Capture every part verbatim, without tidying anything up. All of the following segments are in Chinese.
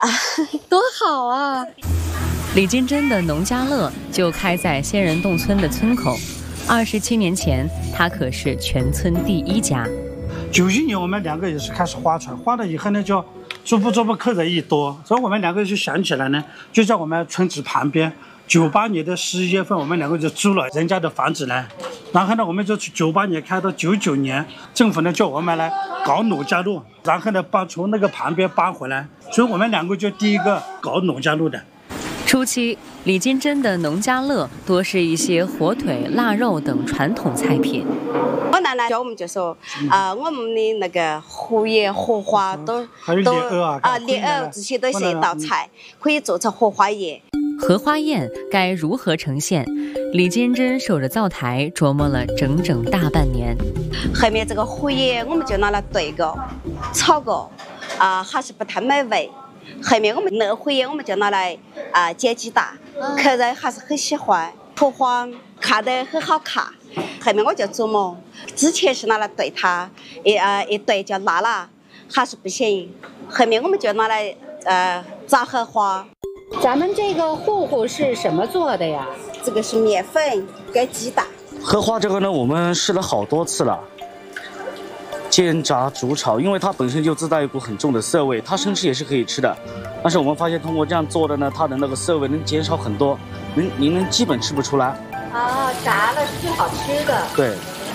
啊，多好啊！ 李金珍的农家乐就开在仙人洞村的村口。二十七年前，他可是全村第一家。 九一年我们两个也是开始划船，划了以后呢，就逐步逐步客人一多，所以我们两个就想起来呢，就在我们村子旁边。九八年的十一月份，我们两个就租了人家的房子呢，然后呢，我们就九八年开到九九年，政府呢叫我们来搞农家乐，然后呢搬从那个旁边搬回来，所以我们两个就第一个搞农家乐的。 初期，李金珍的农家乐多是一些火腿、腊肉等传统菜品。 我奶奶教我们就说，啊、呃，我们的那个荷叶、荷花都都啊啊，莲藕这些都是一道菜，可以做成荷花宴。 荷花宴该如何呈现？李金珍守着灶台琢磨了整整大半年。 后面这个荷叶我们就拿来炖过、炒过，啊、呃，还是不太美味。后面我们那荷叶我们就拿来啊、呃、煎鸡蛋，客人还是很喜欢。荷花看得很好看。后面我就琢磨，之前是拿来炖它，一呃一炖就辣了，还是不行。后面我们就拿来呃炸荷花。 咱们这个糊糊是什么做的呀？ 这个是面粉跟鸡蛋。 荷花这个呢，我们试了好多次了，煎炸煮炒，因为它本身就自带一股很重的涩味，它生吃也是可以吃的。但是我们发现通过这样做的呢，它的那个涩味能减少很多，您您能基本吃不出来。 啊，炸了是最好吃的。 对。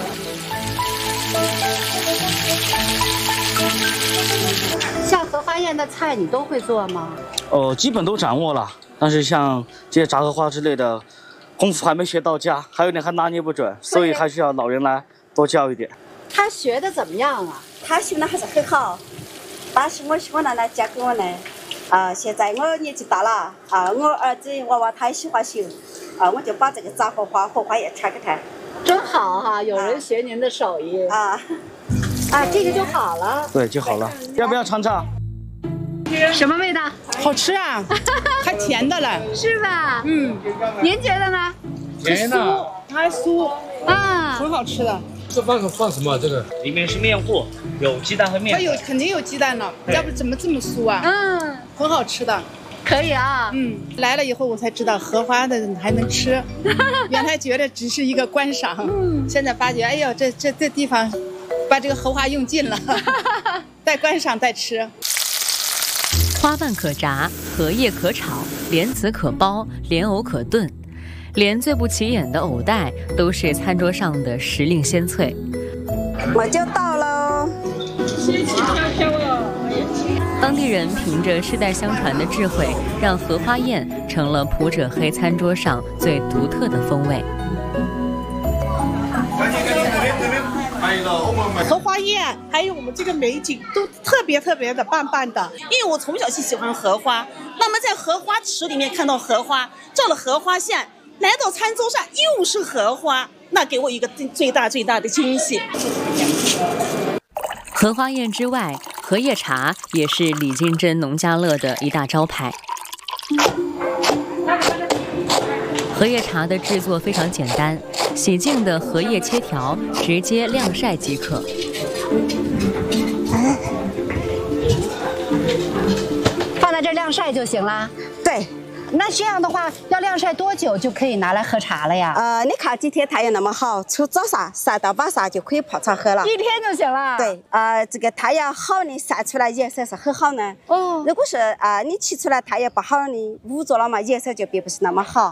像荷花宴的菜你都会做吗？ 哦，基本都掌握了，但是像这些炸荷花之类的，功夫还没学到家，还有点还拿捏不准，所以还需要老人来多教一点。 他学的怎么样啊？ 他学的还是很好，但是我我奶奶教给我呢，啊、呃，现在我年纪大了，啊、呃，我儿子娃娃他也喜欢学，啊、呃，我就把这个炸荷花、荷花也传给他。 真好哈、啊，有人学您的手艺啊。啊，这个就好了。 对，就好了。要不要尝尝？ 什么味道？ 好吃啊，还甜的了， 是吧？ 嗯， 您觉得呢？ 甜的，它还酥啊， 很好吃的。 这放个放什么？这个里面是面糊，有鸡蛋和面。 它有肯定有鸡蛋了，要不怎么这么酥啊？ 嗯， 很好吃的。 可以啊。 嗯，来了以后我才知道荷花的还能吃，原来觉得只是一个观赏，嗯，现在发觉，哎呦，这这这地方把这个荷花用尽了，带观赏带吃。 花瓣可炸，荷叶可炒，莲子可包，莲藕可炖，连最不起眼的藕带都是餐桌上的时令鲜粹。 我就到喽， 仙气飘飘了。 当地人凭着世代相传的智慧，让荷花宴成了普者黑餐桌上最独特的风味。 荷花宴还有我们这个美景都特别特别的棒棒的，因为我从小就喜欢荷花，那么在荷花池里面看到荷花，照了荷花线，来到餐桌上又是荷花，那给我一个最大最大的惊喜。 荷花宴之外，荷叶茶也是李金珍农家乐的一大招牌。荷叶茶的制作非常简单，洗净的荷叶切条，直接晾晒即可。 放在这晾晒就行了。 对。 那这样的话，要晾晒多久就可以拿来喝茶了呀？ 呃，你看今天太阳那么好，从早上晒到晚上就可以泡茶喝了， 一天就行了。 对，呃，这个太阳好呢，晒出来颜色是很好呢。哦。如果是啊、呃，你起出来太阳不好呢，捂着了嘛，颜色就并不是那么好。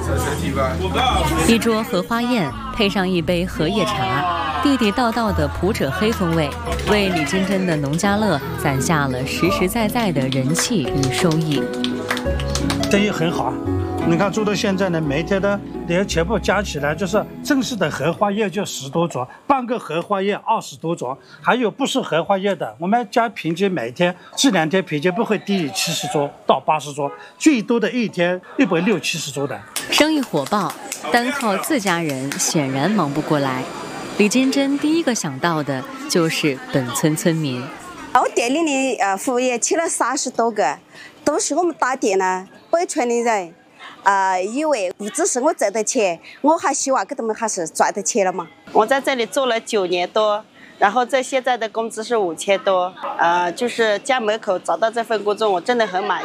一桌荷花宴配上一杯荷叶茶，地地道道的普者黑风味，为李金珍的农家乐攒下了实实在在的人气与收益。 生意很好，你看做到现在呢，每天的连全部加起来，就是正式的荷花叶就十多桌，半个荷花叶二十多桌，还有不是荷花叶的，我们家平均每天这两天平均不会低于七十桌到八十桌，最多的一天一百六七十桌的。 生意火爆，单靠自家人显然忙不过来。李金珍第一个想到的就是本村村民。 我店里的呃服务员请了三十多个，都是我们打店呢北村的人，呃，因为不只是我挣的钱，我还希望给他们还是赚的钱了嘛。我在这里做了九年多，然后这现在的工资是五千多，呃，就是家门口找到这份工作，我真的很满意。